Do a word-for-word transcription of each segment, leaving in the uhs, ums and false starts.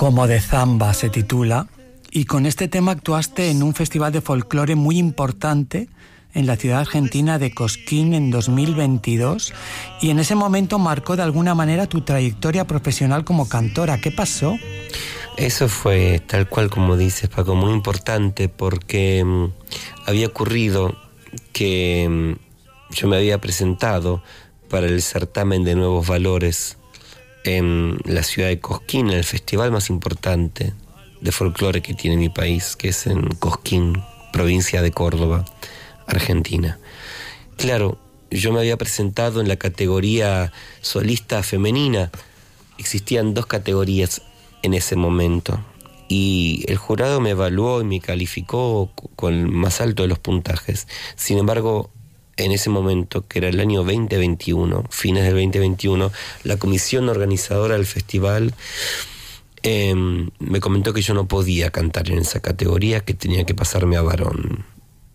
Como de Zamba se titula, y con este tema actuaste en un festival de folclore muy importante en la ciudad argentina de Cosquín en dos mil veintidós, y en ese momento marcó de alguna manera tu trayectoria profesional como cantora. ¿Qué pasó? Eso fue tal cual como dices, Paco, muy importante, porque um, había ocurrido que um, yo me había presentado para el certamen de Nuevos Valores en la ciudad de Cosquín, en el festival más importante de folclore que tiene mi país, que es en Cosquín, provincia de Córdoba, Argentina. Claro, yo me había presentado en la categoría solista femenina. Existían dos categorías en ese momento, y el jurado me evaluó y me calificó con el más alto de los puntajes. Sin embargo, en ese momento, que era el año veinte veintiuno, fines del veinte veintiuno, la comisión organizadora del festival eh, me comentó que yo no podía cantar en esa categoría, que tenía que pasarme a varón,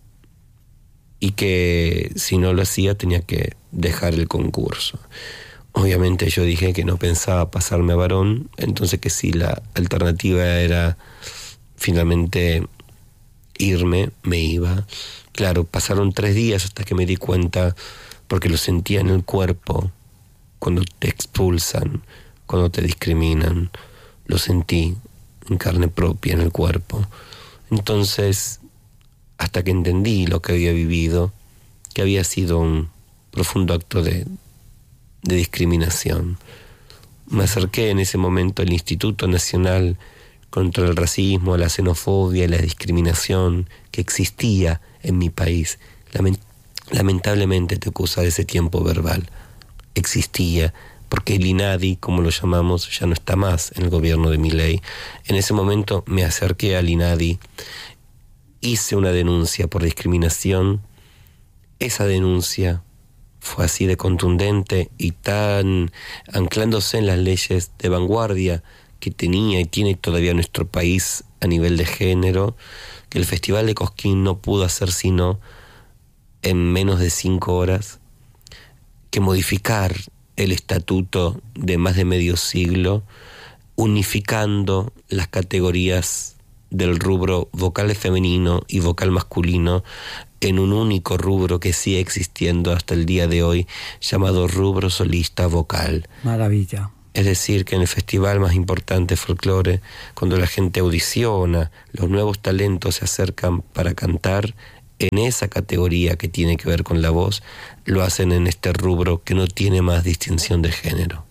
y que si no lo hacía tenía que dejar el concurso. Obviamente yo dije que no pensaba pasarme a varón, entonces que si la alternativa era finalmente irme, me iba. Claro, pasaron tres días hasta que me di cuenta, porque lo sentía en el cuerpo, cuando te expulsan, cuando te discriminan, lo sentí en carne propia en el cuerpo. Entonces, hasta que entendí lo que había vivido, que había sido un profundo acto de, de discriminación, me acerqué en ese momento al Instituto Nacional contra el Racismo, la Xenofobia y la Discriminación que existía en mi país. Lament- lamentablemente te acusa de ese tiempo verbal. Existía, porque el INADI, como lo llamamos, ya no está más en el gobierno de Milei. En ese momento me acerqué al INADI, hice una denuncia por discriminación. Esa denuncia fue así de contundente y tan anclándose en las leyes de vanguardia que tenía y tiene todavía nuestro país a nivel de género, que el Festival de Cosquín no pudo hacer sino, en menos de cinco horas, que modificar el estatuto de más de medio siglo, unificando las categorías del rubro vocal femenino y vocal masculino en un único rubro que sigue existiendo hasta el día de hoy, llamado rubro solista vocal. Maravilla. Es decir, que en el festival más importante de folclore, cuando la gente audiciona, los nuevos talentos se acercan para cantar, en esa categoría que tiene que ver con la voz, lo hacen en este rubro que no tiene más distinción de género.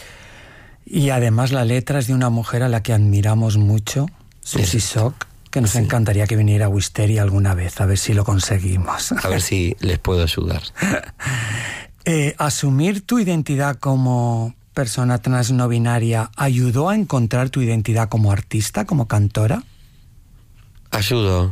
Y además la letra es de una mujer a la que admiramos mucho, Susi Shock, que nos sí. encantaría que viniera a Wisteria alguna vez, a ver si lo conseguimos. A ver si les puedo ayudar. eh, asumir tu identidad como persona trans no binaria ayudó a encontrar tu identidad como artista, como cantora. Ayudó.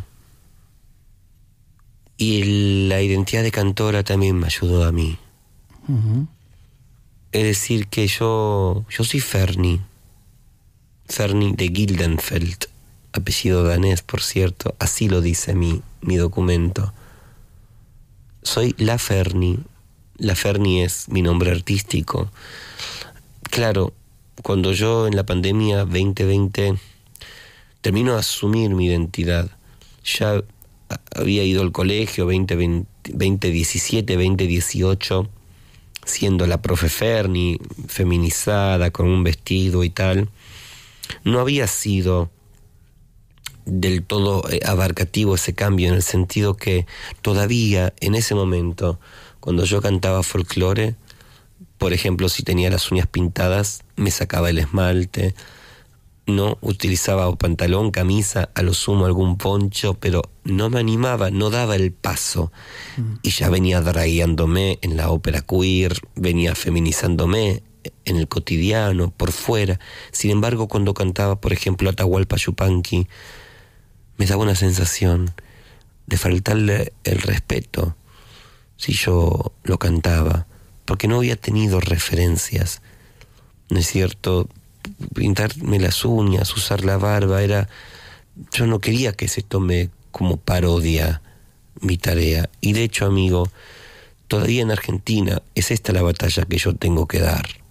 Y la identidad de cantora también me ayudó a mí. Uh-huh. Es decir, que yo, yo soy Ferni. Ferni de Gildenfeld, apellido danés, por cierto, así lo dice mi, mi documento. Soy la Ferni. La Ferni es mi nombre artístico. Claro, cuando yo en la pandemia veinte veinte termino de asumir mi identidad, ya había ido al colegio veinte diecisiete, veinte dieciocho, siendo la profe Ferni, feminizada, con un vestido y tal. No había sido del todo abarcativo ese cambio, en el sentido que todavía en ese momento, cuando yo cantaba folclore, por ejemplo, si tenía las uñas pintadas, me sacaba el esmalte, no utilizaba pantalón, camisa, a lo sumo algún poncho, pero no me animaba, no daba el paso. Mm. Y ya venía dragueándome en la ópera queer, venía feminizándome en el cotidiano, por fuera. Sin embargo, cuando cantaba, por ejemplo, Atahualpa Yupanqui, me daba una sensación de faltarle el respeto si yo lo cantaba, porque no había tenido referencias, ¿no es cierto? Pintarme las uñas, usar la barba, era... Yo no quería que se tome como parodia mi tarea. Y de hecho, amigo, todavía en Argentina es esta la batalla que yo tengo que dar.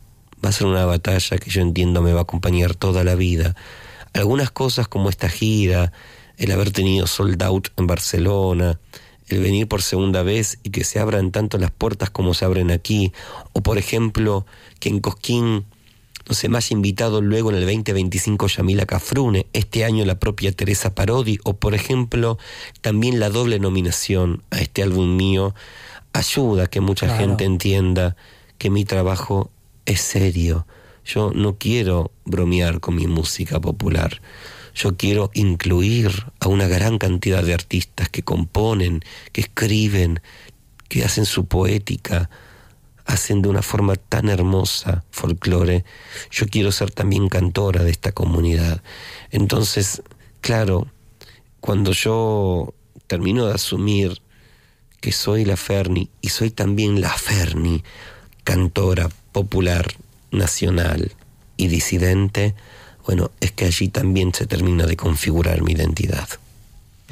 va a ser una batalla que yo entiendo me va a acompañar toda la vida. Algunas cosas como esta gira, el haber tenido sold out en Barcelona, el venir por segunda vez y que se abran tanto las puertas como se abren aquí, o por ejemplo que en Cosquín no sé, me haya invitado luego en el veinte veinticinco Yamila Cafrune, este año la propia Teresa Parodi, o por ejemplo también la doble nominación a este álbum mío, ayuda a que mucha claro. gente entienda que mi trabajo es serio. Yo no quiero bromear con mi música popular. Yo quiero incluir a una gran cantidad de artistas que componen, que escriben, que hacen su poética, hacen de una forma tan hermosa folclore. Yo quiero ser también cantora de esta comunidad. Entonces, claro, cuando yo termino de asumir que soy la Ferni y soy también la Ferni, cantora popular, nacional y disidente, bueno, es que allí también se termina de configurar mi identidad.